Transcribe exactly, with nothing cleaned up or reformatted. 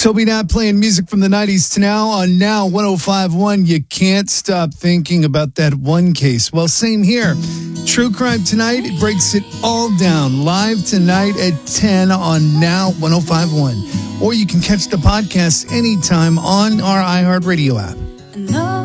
Toby Nat playing music from the nineties to now on Now one oh five point one. You can't stop thinking about that one case. Well, same here. True Crime Tonight, it breaks it all down live tonight at ten on Now one oh five point one. Or you can catch the podcast anytime on our iHeartRadio app.